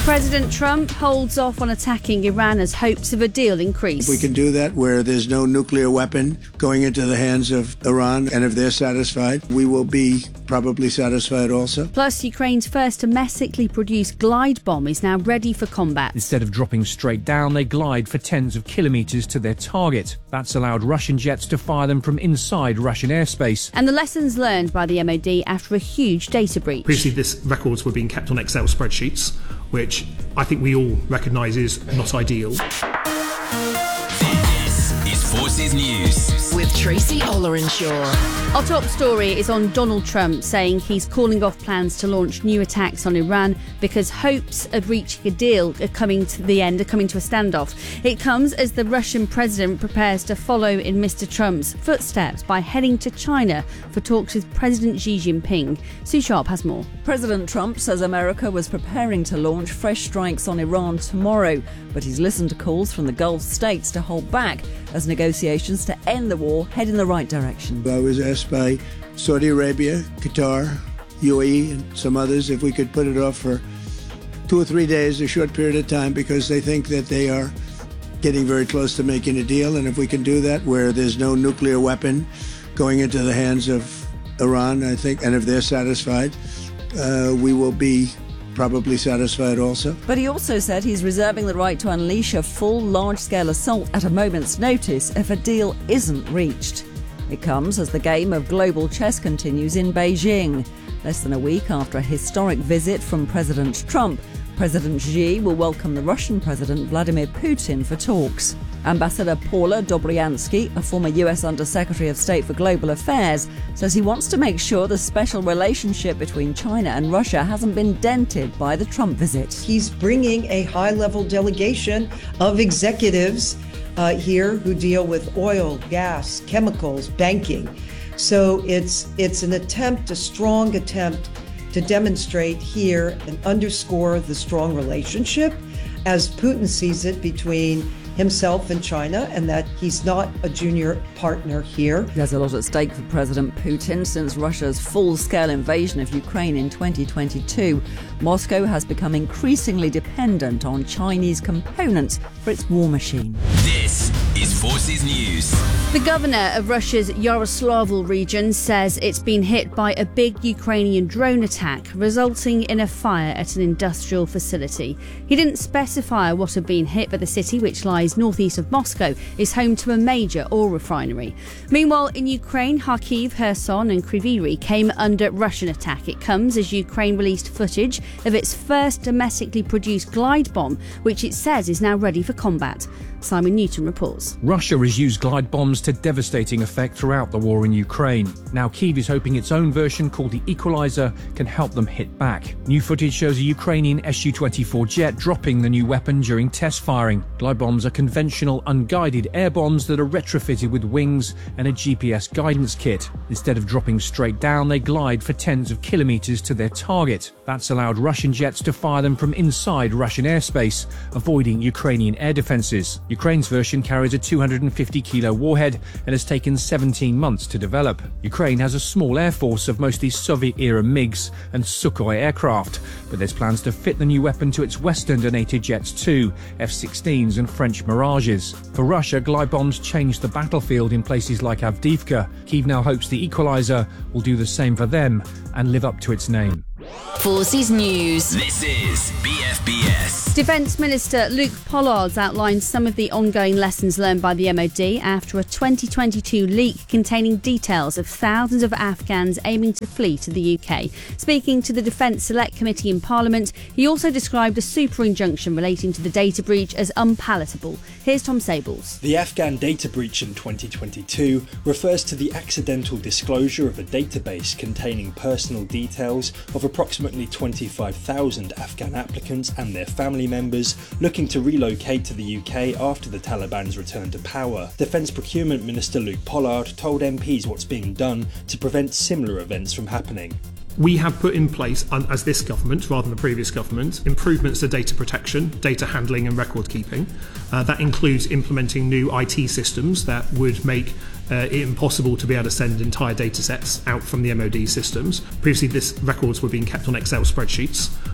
President Trump holds off on attacking Iran as hopes of a deal increase. If we can do that where there's no nuclear weapon going into the hands of Iran, and if they're satisfied, we will be probably satisfied also. Plus, Ukraine's first domestically produced glide bomb is now ready for combat. Instead of dropping straight down, they glide for tens of kilometres to their target. That's allowed Russian jets to fire them from inside Russian airspace. And the lessons learned by the MOD after a huge data breach. Previously, these records were being kept on Excel spreadsheets, which I think we all recognise is not ideal. This is Forces News with Tracy Ollerenshaw. Our top story is on Donald Trump saying he's calling off plans to launch new attacks on Iran because hopes of reaching a deal are coming to a standoff. It comes as the Russian president prepares to follow in Mr. Trump's footsteps by heading to China for talks with President Xi Jinping. Sue Sharp has more. President Trump says America was preparing to launch fresh strikes on Iran tomorrow, but he's listened to calls from the Gulf states to hold back as negotiations to end the war head in the right direction. I was asked by Saudi Arabia, Qatar, UAE, and some others if we could put it off for 2 or 3 days, a short period of time, because they think that they are getting very close to making a deal. And if we can do that where there's no nuclear weapon going into the hands of Iran, I think, and if they're satisfied, we will be probably satisfied also. But he also said he's reserving the right to unleash a full large-scale assault at a moment's notice if a deal isn't reached. It comes as the game of global chess continues in Beijing. Less than a week after a historic visit from President Trump, President Xi will welcome the Russian President Vladimir Putin for talks. Ambassador Paula Dobryansky, a former US Undersecretary of State for Global Affairs, says he wants to make sure the special relationship between China and Russia hasn't been dented by the Trump visit. He's bringing a high-level delegation of executives here who deal with oil, gas, chemicals, banking. So it's an attempt, a strong attempt to demonstrate here and underscore the strong relationship as Putin sees it between himself and China, and that he's not a junior partner here. There's a lot at stake for President Putin since Russia's full-scale invasion of Ukraine in 2022. Moscow has become increasingly dependent on Chinese components for its war machine. This is Forces News. The governor of Russia's Yaroslavl region says it's been hit by a big Ukrainian drone attack, resulting in a fire at an industrial facility. He didn't specify what had been hit, but the city, which lies northeast of Moscow, is home to a major oil refinery. Meanwhile, in Ukraine, Kharkiv, Kherson and Kryvyi Rih came under Russian attack. It comes as Ukraine released footage of its first domestically produced glide bomb, which it says is now ready for combat. Simon Newton reports. Russia has used glide bombs to devastating effect throughout the war in Ukraine. Now Kyiv is hoping its own version, called the Equalizer, can help them hit back. New footage shows a Ukrainian Su-24 jet dropping the new weapon during test firing. Glide bombs are conventional, unguided air bombs that are retrofitted with wings and a GPS guidance kit. Instead of dropping straight down, they glide for tens of kilometres to their target. That's allowed Russian jets to fire them from inside Russian airspace, avoiding Ukrainian air defences. Ukraine's version carries a 250-kilo warhead and has taken 17 months to develop. Ukraine has a small air force of mostly Soviet-era MiGs and Sukhoi aircraft, but there's plans to fit the new weapon to its Western donated jets too, F-16s and French Mirages. For Russia, glide bombs changed the battlefield in places like Avdiivka. Kyiv now hopes the Equalizer will do the same for them and live up to its name. Forces News. This is BFBS. Defence Minister Luke Pollard's outlined some of the ongoing lessons learned by the MOD after a 2022 leak containing details of thousands of Afghans aiming to flee to the UK. Speaking to the Defence Select Committee in Parliament, he also described a super injunction relating to the data breach as unpalatable. Here's Tom Sables. The Afghan data breach in 2022 refers to the accidental disclosure of a database containing personal details of approximately 25,000 Afghan applicants and their family members looking to relocate to the UK after the Taliban's return to power. Defence Procurement Minister Luke Pollard told MPs what's being done to prevent similar events from happening. We have put in place, as this government rather than the previous government, improvements to data protection, data handling and record keeping. That includes implementing new IT systems that would make it impossible to be able to send entire data sets out from the MOD systems. Previously, these records were being kept on Excel spreadsheets,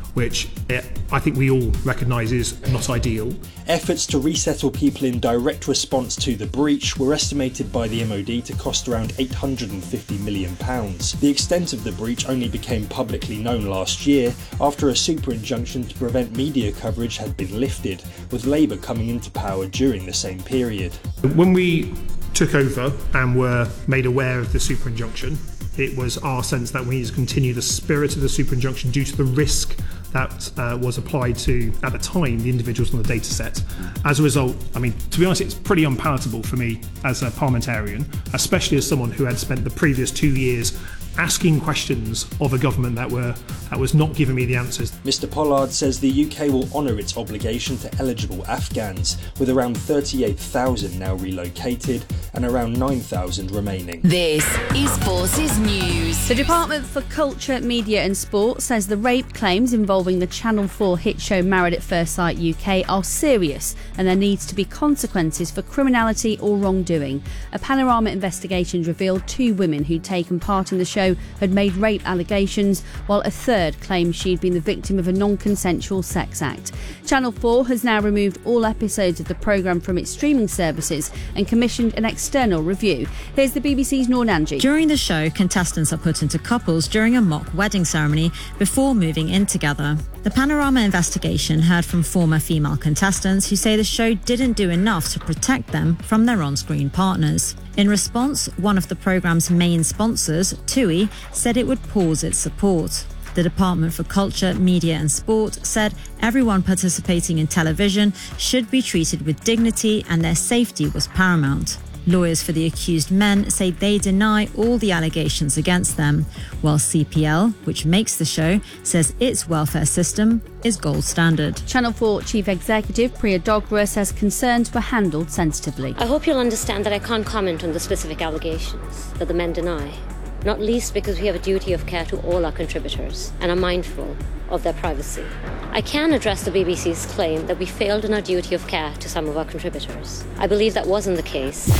which I think we all recognise is not ideal. Efforts to resettle people in direct response to the breach were estimated by the MOD to cost around £850 million. The extent of the breach only became publicly known last year after a super injunction to prevent media coverage had been lifted, with Labour coming into power during the same period. When we took over and were made aware of the super injunction, it was our sense that we need to continue the spirit of the super injunction due to the risk that was applied to, at the time, the individuals on the data set. As a result, I mean, to be honest, it's pretty unpalatable for me as a parliamentarian, especially as someone who had spent the previous 2 years asking questions of a government that was not giving me the answers. Mr Pollard says the UK will honour its obligation to eligible Afghans, with around 38,000 now relocated and around 9,000 remaining. This is Forces News. The Department for Culture, Media and Sport says the rape claims involving the Channel 4 hit show Married at First Sight UK are serious and there needs to be consequences for criminality or wrongdoing. A Panorama investigation revealed 2 women who'd taken part in the show had made rape allegations, while a third claimed she'd been the victim of a non-consensual sex act. Channel 4 has now removed all episodes of the programme from its streaming services and commissioned an external review. Here's the BBC's Noor Nanji. During the show, contestants are put into couples during a mock wedding ceremony before moving in together. The Panorama investigation heard from former female contestants who say the show didn't do enough to protect them from their on-screen partners. In response, one of the programme's main sponsors, TUI, said it would pause its support. The Department for Culture, Media and Sport said everyone participating in television should be treated with dignity and their safety was paramount. Lawyers for the accused men say they deny all the allegations against them, while CPL, which makes the show, says its welfare system is gold standard. Channel 4 Chief Executive Priya Dogra says concerns were handled sensitively. I hope you'll understand that I can't comment on the specific allegations that the men deny, not least because we have a duty of care to all our contributors and are mindful of their privacy. I can address the BBC's claim that we failed in our duty of care to some of our contributors. I believe that wasn't the case.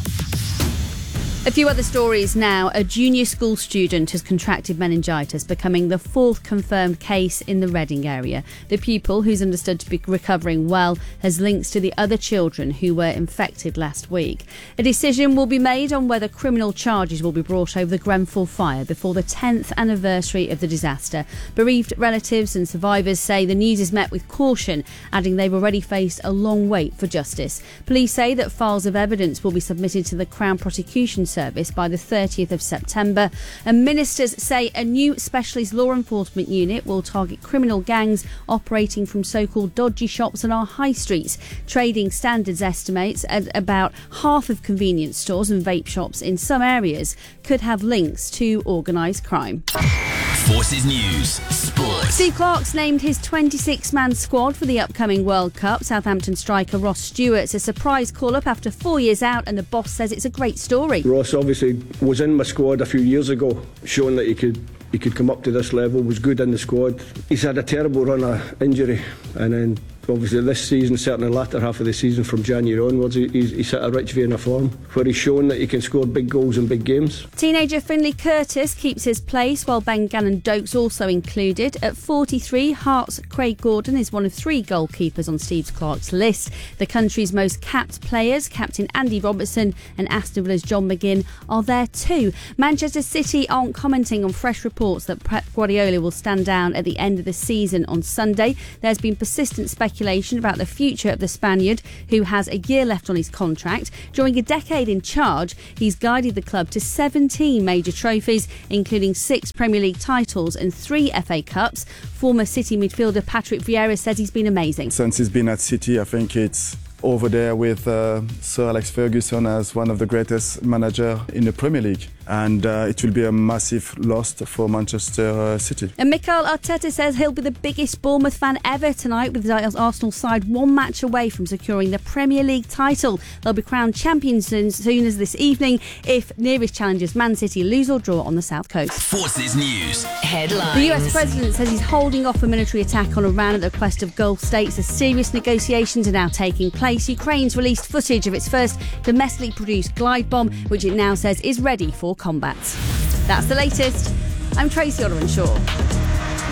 A few other stories now. A junior school student has contracted meningitis, becoming the 4th confirmed case in the Reading area. The pupil, who's understood to be recovering well, has links to the other children who were infected last week. A decision will be made on whether criminal charges will be brought over the Grenfell fire before the 10th anniversary of the disaster. Bereaved relatives and survivors say the news is met with caution, adding they've already faced a long wait for justice. Police say that files of evidence will be submitted to the Crown Prosecution Service by the 30th of September, and ministers say a new specialist law enforcement unit will target criminal gangs operating from so-called dodgy shops on our high streets. Trading Standards estimates at about half of convenience stores and vape shops in some areas could have links to organised crime. Forces News Sport. Steve Clarke's named his 26-man squad for the upcoming World Cup. Southampton striker Ross Stewart's a surprise call-up after 4 years out, and the boss says it's a great story. Ross obviously was in my squad a few years ago, showing that he could come up to this level, was good in the squad. He's had a terrible run of injury, and then obviously this season, certainly the latter half of the season from January onwards, he's hit a rich vein of form where he's shown that he can score big goals in big games. Teenager Finlay Curtis keeps his place, while Ben Gannon-Doak's also included. At 43, Hearts' Craig Gordon is one of 3 goalkeepers on Steve Clarke's list. The country's most capped players, Captain Andy Robertson and Aston Villa's John McGinn, are there too. Manchester City aren't commenting on fresh reports that Pep Guardiola will stand down at the end of the season on Sunday. There's been persistent speculation about the future of the Spaniard, who has a year left on his contract. During a decade in charge, he's guided the club to 17 major trophies, including 6 Premier League titles and 3 FA Cups. Former City midfielder Patrick Vieira says he's been amazing. Since he's been at City, I think it's over there with Sir Alex Ferguson as one of the greatest managers in the Premier League. And it will be a massive loss for Manchester City. And Mikel Arteta says he'll be the biggest Bournemouth fan ever tonight, with the Arsenal side 1 match away from securing the Premier League title. They'll be crowned champions as soon as this evening if nearest challengers Man City lose or draw on the South Coast. Forces News Headlines. The US President says he's holding off a military attack on Iran at the request of Gulf states as serious negotiations are now taking place. Ukraine's released footage of its first domestically produced glide bomb, which it now says is ready for combat. That's the latest. I'm Tracy Otterenshaw.